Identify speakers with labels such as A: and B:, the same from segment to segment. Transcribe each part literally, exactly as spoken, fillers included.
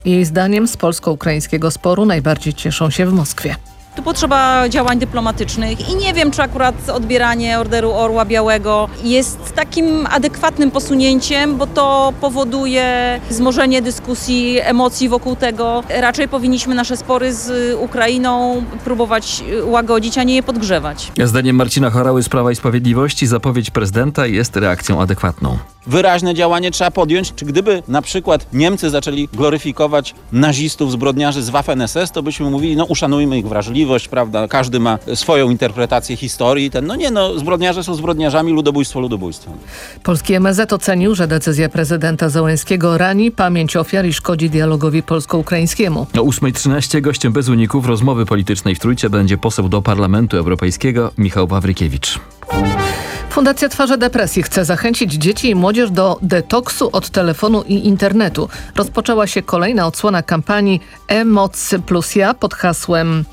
A: Jej zdaniem z polsko-ukraińskiego sporu najbardziej cieszą się w Moskwie.
B: Tu potrzeba działań dyplomatycznych i nie wiem, czy akurat odbieranie Orderu Orła Białego jest takim adekwatnym posunięciem, bo to powoduje wzmożenie dyskusji, emocji wokół tego. Raczej powinniśmy nasze spory z Ukrainą próbować łagodzić, a nie je podgrzewać.
C: Zdaniem Marcina Horały z Prawa i Sprawiedliwości zapowiedź prezydenta jest reakcją adekwatną.
D: Wyraźne działanie trzeba podjąć. Czy gdyby na przykład Niemcy zaczęli gloryfikować nazistów, zbrodniarzy z Waffen S S, to byśmy mówili, no uszanujmy ich wrażliwość, prawda? Każdy ma swoją interpretację historii. Ten, no nie, no zbrodniarze są zbrodniarzami, ludobójstwo ludobójstwem.
A: Polski M S Z ocenił, że decyzja prezydenta Zełenskiego rani pamięć ofiar i szkodzi dialogowi polsko-ukraińskiemu.
C: O ósma trzynaście gościem bez uników rozmowy politycznej w Trójce będzie poseł do Parlamentu Europejskiego Michał Wawrykiewicz.
A: Fundacja Twarze Depresji chce zachęcić dzieci i młodzież do detoksu od telefonu i internetu. Rozpoczęła się kolejna odsłona kampanii E-Moc plus ja pod hasłem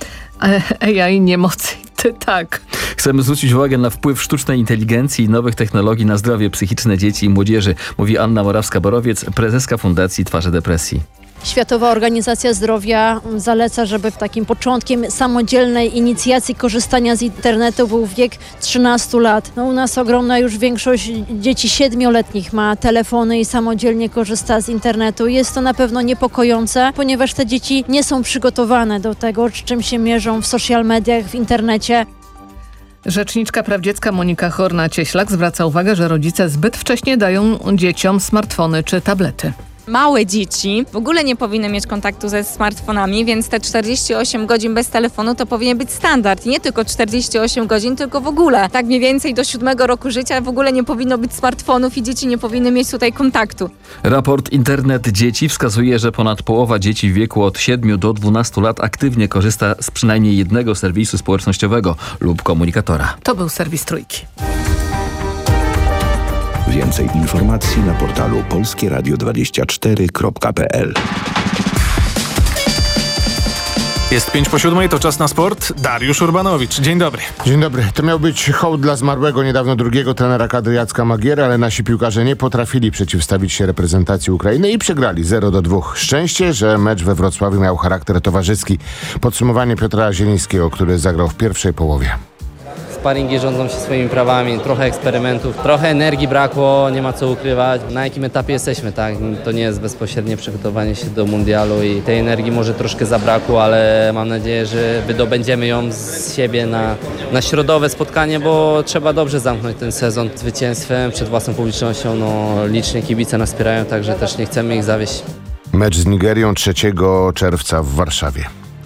A: A I nie mocy. Ty tak.
C: Chcemy zwrócić uwagę na wpływ sztucznej inteligencji i nowych technologii na zdrowie psychiczne dzieci i młodzieży, mówi Anna Morawska-Borowiec, prezeska Fundacji Twarze Depresji.
E: Światowa Organizacja Zdrowia zaleca, żeby takim początkiem samodzielnej inicjacji korzystania z internetu był wiek trzynastu lat. No, u nas ogromna już większość dzieci siedmioletnich ma telefony i samodzielnie korzysta z internetu. Jest to na pewno niepokojące, ponieważ te dzieci nie są przygotowane do tego, z czym się mierzą w social mediach, w internecie.
A: Rzeczniczka praw dziecka Monika Horna-Cieślak zwraca uwagę, że rodzice zbyt wcześnie dają dzieciom smartfony czy tablety.
F: Małe dzieci w ogóle nie powinny mieć kontaktu ze smartfonami, więc te czterdzieści osiem godzin bez telefonu to powinien być standard. I nie tylko czterdzieści osiem godzin, tylko w ogóle. Tak mniej więcej do siódmego roku życia w ogóle nie powinno być smartfonów i dzieci nie powinny mieć tutaj kontaktu.
C: Raport Internet Dzieci wskazuje, że ponad połowa dzieci w wieku od siedmiu do dwunastu lat aktywnie korzysta z przynajmniej jednego serwisu społecznościowego lub komunikatora.
A: To był serwis Trójki.
G: Więcej informacji na portalu polskie radio dwadzieścia cztery kropka p l.
H: Jest pięć po siódmej, to czas na sport. Dariusz Urbanowicz, dzień dobry.
I: Dzień dobry. To miał być hołd dla zmarłego niedawno drugiego trenera kadry Jacka Magiery, ale nasi piłkarze nie potrafili przeciwstawić się reprezentacji Ukrainy i przegrali zero do dwóch. Szczęście, że mecz we Wrocławiu miał charakter towarzyski. Podsumowanie Piotra Zielińskiego, który zagrał w pierwszej połowie.
J: Sparingi rządzą się swoimi prawami, trochę eksperymentów, trochę energii brakło, nie ma co ukrywać. Na jakim etapie jesteśmy, tak? To nie jest bezpośrednie przygotowanie się do mundialu i tej energii może troszkę zabrakło, ale mam nadzieję, że wydobędziemy ją z siebie na, na środowe spotkanie, bo trzeba dobrze zamknąć ten sezon zwycięstwem przed własną publicznością. No, licznie kibice nas wspierają, także też nie chcemy ich zawieść.
I: Mecz z Nigerią trzeciego czerwca w Warszawie.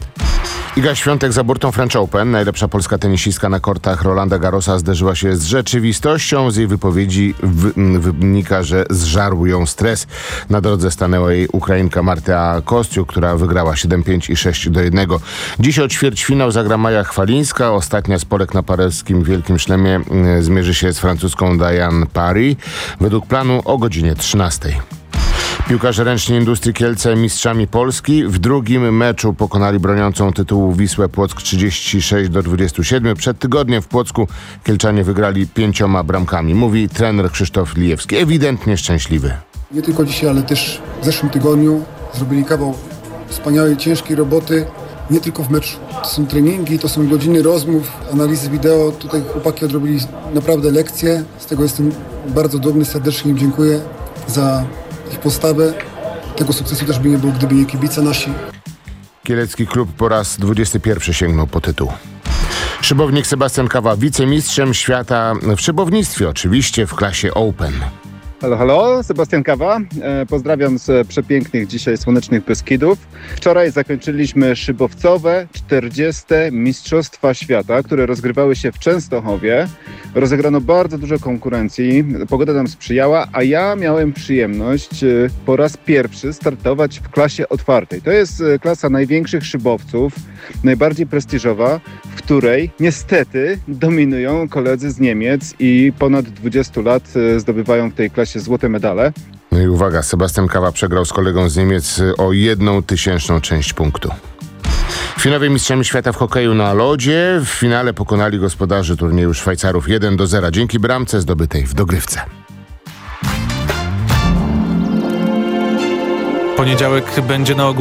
I: Iga Świątek za burtą French Open. Najlepsza polska tenisistka na kortach Rolanda Garrosa zderzyła się z rzeczywistością. Z jej wypowiedzi wy- wynika, że zżarł ją stres. Na drodze stanęła jej Ukrainka Marta Kostiuk, która wygrała siedem pięć i sześć do jednego. Dziś o ćwierćfinał zagra Maja Chwalińska. Ostatnia z Polek na paryskim Wielkim Szlemie zmierzy się z francuską Diane Paris. Według planu o godzinie trzynastej. Piłkarze ręczni Industrii Kielce mistrzami Polski. W drugim meczu pokonali broniącą tytułu Wisłę Płock trzydzieści sześć do dwudziestu siedmiu. Przed tygodniem w Płocku Kielczanie wygrali pięcioma bramkami. Mówi trener Krzysztof Lijewski. Ewidentnie szczęśliwy.
K: Nie tylko dzisiaj, ale też w zeszłym tygodniu zrobili kawał wspaniałej, ciężkiej roboty. Nie tylko w meczu. To są treningi, to są godziny rozmów, analizy wideo. Tutaj chłopaki odrobili naprawdę lekcje. Z tego jestem bardzo dumny, serdecznie im dziękuję za ich postawę. Tego sukcesu też by nie było, gdyby nie kibice nasi.
I: Kielecki klub po raz dwudziesty pierwszy sięgnął po tytuł. Szybownik Sebastian Kawa wicemistrzem świata w szybownictwie, oczywiście w klasie Open.
L: Halo, halo, Sebastian Kawa. E, pozdrawiam z przepięknych dzisiaj słonecznych Beskidów. Wczoraj zakończyliśmy szybowcowe czterdzieste Mistrzostwa Świata, które rozgrywały się w Częstochowie. Rozegrano bardzo dużo konkurencji, pogoda nam sprzyjała, a ja miałem przyjemność e, po raz pierwszy startować w klasie otwartej. To jest e, klasa największych szybowców, najbardziej prestiżowa, w której niestety dominują koledzy z Niemiec i ponad dwudziestu lat e, zdobywają w tej klasie złote medale.
I: No i uwaga, Sebastian Kawa przegrał z kolegą z Niemiec o jedną tysięczną część punktu. Finałowi mistrzami świata w hokeju na lodzie w finale pokonali gospodarzy turnieju Szwajcarów jeden do zera dzięki bramce zdobytej w dogrywce.
H: Poniedziałek będzie na ogół